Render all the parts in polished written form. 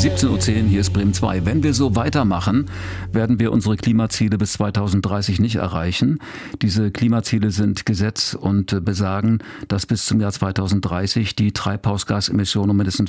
17:10 Uhr, hier ist Bremen 2. Wenn wir so weitermachen, werden wir unsere Klimaziele bis 2030 nicht erreichen. Diese Klimaziele sind Gesetz und besagen, dass bis zum Jahr 2030 die Treibhausgasemissionen um mindestens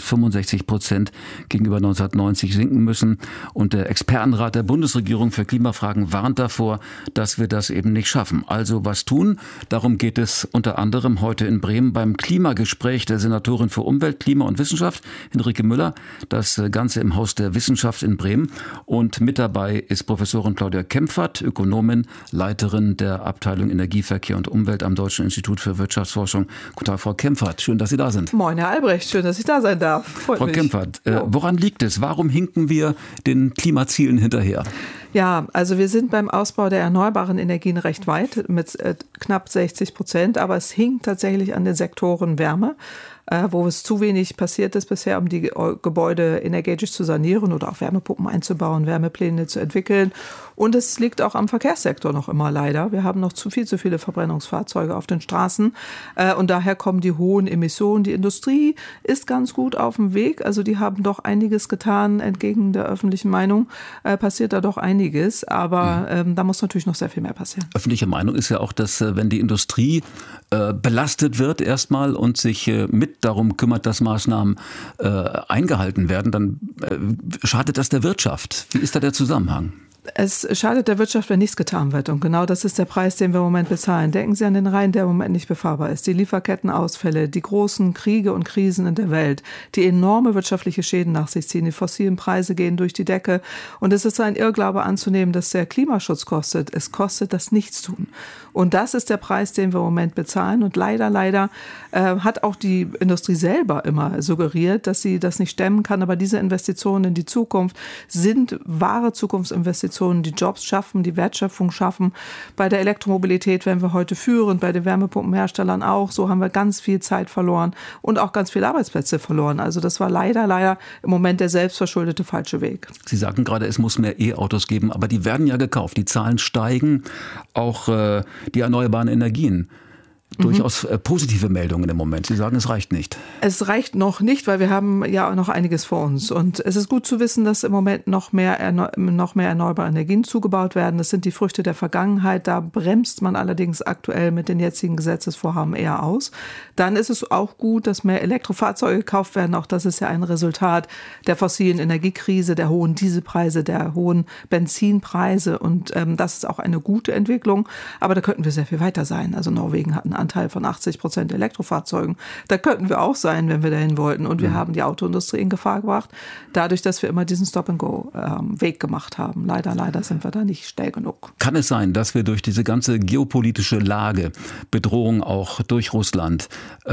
65% gegenüber 1990 sinken müssen. Und der Expertenrat der Bundesregierung für Klimafragen warnt davor, dass wir das eben nicht schaffen. Also was tun? Darum geht es unter anderem heute in Bremen beim Klimagespräch der Senatorin für Umwelt, Klima und Wissenschaft, Henrike Müller. Das Ganze im Haus der Wissenschaft in Bremen. Und mit dabei ist Professorin Claudia Kempfert, Ökonomin, Leiterin der Abteilung Energieverkehr und Umwelt am Deutschen Institut für Wirtschaftsforschung. Guten Tag, Frau Kempfert. Schön, dass Sie da sind. Moin, Herr Albrecht. Schön, dass ich da sein darf. Freut Frau mich. Kempfert, woran liegt es? Warum hinken wir den Klimazielen hinterher? Ja, also wir sind beim Ausbau der erneuerbaren Energien recht weit mit knapp 60%, aber es hinkt tatsächlich an den Sektoren Wärme, wo es zu wenig passiert ist bisher, um die Gebäude energetisch zu sanieren oder auch Wärmepumpen einzubauen, Wärmepläne zu entwickeln. Und es liegt auch am Verkehrssektor noch immer leider. Wir haben noch zu viele Verbrennungsfahrzeuge auf den Straßen und daher kommen die hohen Emissionen. Die Industrie ist ganz gut auf dem Weg, also die haben doch einiges getan, entgegen der öffentlichen Meinung passiert da doch einiges, aber da muss natürlich noch sehr viel mehr passieren. Öffentliche Meinung ist ja auch, dass wenn die Industrie belastet wird erstmal und sich mit darum kümmert, dass Maßnahmen eingehalten werden, dann schadet das der Wirtschaft. Wie ist da der Zusammenhang? Es schadet der Wirtschaft, wenn nichts getan wird. Und genau das ist der Preis, den wir im Moment bezahlen. Denken Sie an den Rhein, der im Moment nicht befahrbar ist. Die Lieferkettenausfälle, die großen Kriege und Krisen in der Welt, die enorme wirtschaftliche Schäden nach sich ziehen. Die fossilen Preise gehen durch die Decke. Und es ist ein Irrglaube anzunehmen, dass der Klimaschutz kostet. Es kostet das Nichtstun. Und das ist der Preis, den wir im Moment bezahlen. Und leider hat auch die Industrie selber immer suggeriert, dass sie das nicht stemmen kann. Aber diese Investitionen in die Zukunft sind wahre Zukunftsinvestitionen, die Jobs schaffen, die Wertschöpfung schaffen. Bei der Elektromobilität werden wir heute führen, bei den Wärmepumpenherstellern auch. So haben wir ganz viel Zeit verloren und auch ganz viele Arbeitsplätze verloren. Also das war leider im Moment der selbstverschuldete falsche Weg. Sie sagten gerade, es muss mehr E-Autos geben, aber die werden ja gekauft. Die Zahlen steigen, auch die erneuerbaren Energien. Durchaus positive Meldungen im Moment. Sie sagen, es reicht nicht. Es reicht noch nicht, weil wir haben ja auch noch einiges vor uns. Und es ist gut zu wissen, dass im Moment noch mehr erneuerbare Energien zugebaut werden. Das sind die Früchte der Vergangenheit. Da bremst man allerdings aktuell mit den jetzigen Gesetzesvorhaben eher aus. Dann ist es auch gut, dass mehr Elektrofahrzeuge gekauft werden. Auch das ist ja ein Resultat der fossilen Energiekrise, der hohen Dieselpreise, der hohen Benzinpreise. Und das ist auch eine gute Entwicklung. Aber da könnten wir sehr viel weiter sein. Also Norwegen hat einen Anteil von 80% Elektrofahrzeugen. Da könnten wir auch sein, wenn wir dahin wollten. Und wir haben die Autoindustrie in Gefahr gebracht, dadurch, dass wir immer diesen Stop-and-Go-Weg gemacht haben. Leider sind wir da nicht schnell genug. Kann es sein, dass wir durch diese ganze geopolitische Lage, Bedrohung auch durch Russland,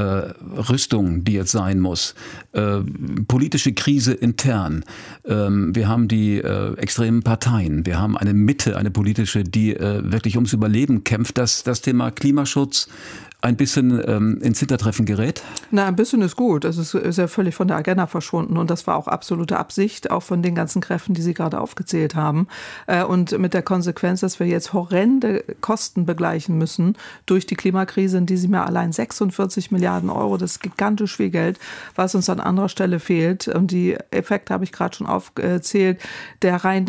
Rüstung, die jetzt sein muss, politische Krise intern, wir haben die extremen Parteien, wir haben eine Mitte, eine politische, die wirklich ums Überleben kämpft, dass das Thema Klimaschutz ein bisschen ins Hintertreffen gerät? Na, ein bisschen ist gut. Es ist ja völlig von der Agenda verschwunden und das war auch absolute Absicht, auch von den ganzen Kräften, die Sie gerade aufgezählt haben. Und mit der Konsequenz, dass wir jetzt horrende Kosten begleichen müssen durch die Klimakrise, in diesem Jahr allein 46 Milliarden Euro. Das ist gigantisch viel Geld, was uns an anderer Stelle fehlt. Und die Effekte habe ich gerade schon aufgezählt. Der Rhein,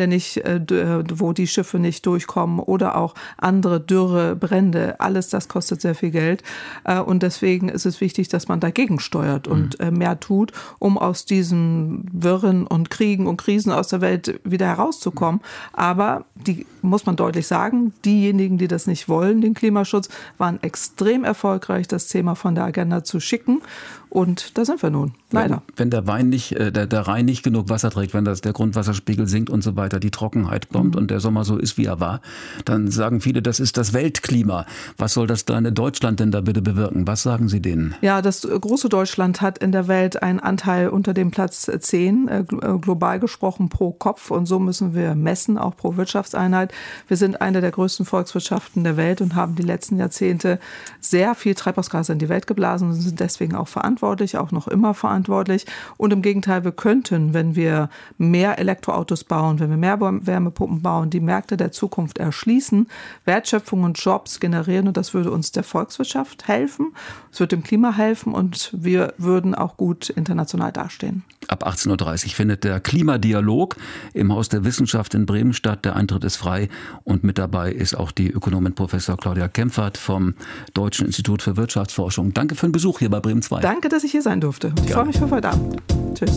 wo die Schiffe nicht durchkommen oder auch andere Dürre, Brände, alles das kostet sehr viel Geld. Und deswegen ist es wichtig, dass man dagegen steuert und mehr tut, um aus diesen Wirren und Kriegen und Krisen aus der Welt wieder herauszukommen. Aber muss man deutlich sagen, diejenigen, die das nicht wollen, den Klimaschutz, waren extrem erfolgreich, das Thema von der Agenda zu schicken. Und da sind wir nun, leider. Wenn der Rhein nicht genug Wasser trägt, wenn der Grundwasserspiegel sinkt und so weiter, die Trockenheit kommt und der Sommer so ist, wie er war, dann sagen viele, das ist das Weltklima. Was soll das kleine Deutschland denn da bitte bewirken? Was sagen Sie denen? Ja, das große Deutschland hat in der Welt einen Anteil unter dem Platz 10, global gesprochen pro Kopf. Und so müssen wir messen, auch pro Wirtschaftseinheit. Wir sind eine der größten Volkswirtschaften der Welt und haben die letzten Jahrzehnte sehr viel Treibhausgase in die Welt geblasen und sind deswegen auch verantwortlich verantwortlich, auch noch immer verantwortlich. Und im Gegenteil, wir könnten, wenn wir mehr Elektroautos bauen, wenn wir mehr Wärmepumpen bauen, die Märkte der Zukunft erschließen, Wertschöpfung und Jobs generieren und das würde uns der Volkswirtschaft helfen, es wird dem Klima helfen und wir würden auch gut international dastehen. Ab 18.30 Uhr findet der Klimadialog im Haus der Wissenschaft in Bremen statt. Der Eintritt ist frei und mit dabei ist auch die Ökonomin Professor Claudia Kempfert vom Deutschen Institut für Wirtschaftsforschung. Danke für den Besuch hier bei Bremen 2. Danke, dass ich hier sein durfte. Ich freue mich auf heute Abend. Tschüss.